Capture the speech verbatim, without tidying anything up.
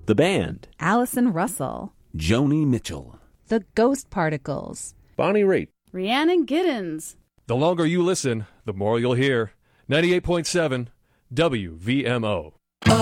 The Band, Allison Russell, Joni Mitchell, The Ghost Particles, Bonnie Raitt, Rhiannon Giddens. The longer you listen, the more you'll hear. ninety-eight point seven W V M O.